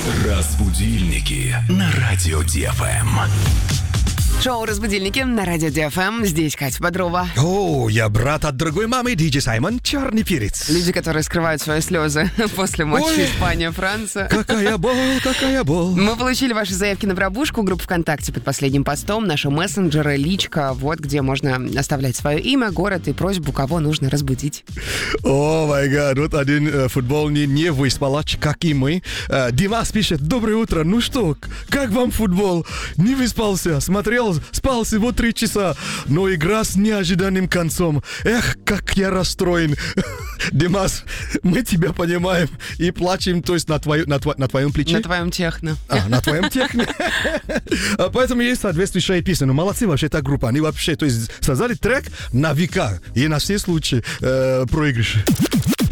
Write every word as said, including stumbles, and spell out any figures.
Разбудильники на радио Ди Эф Эм. Шоу «Разбудильники» на радио Ди Эф Эм. Здесь Катя Бодрова. О, я брат от другой мамы, диджей Саймон, черный перец. Люди, которые скрывают свои слезы после матча Испания-Франция. Какая боль, какая боль. Мы получили ваши заявки на пробужку, группу ВКонтакте под последним постом, наши мессенджеры, личка, вот где можно оставлять свое имя, город и просьбу, кого нужно разбудить. О, май гад, вот один э, футбольный не выспалач, как и мы. Э, Димас пишет: доброе утро, ну что, как вам футбол? Не выспался, смотрел, спал всего три часа, но игра с неожиданным концом. Эх, как я расстроен. Димас, мы тебя понимаем и плачем, то есть на, твою, на, тво, на твоем плече. На твоем техно. А, на твоем техне. Поэтому есть соответствующая песня. Ну, молодцы вообще эта группа. Они вообще, то есть, создали трек на века и на все случаи э, проигрыши.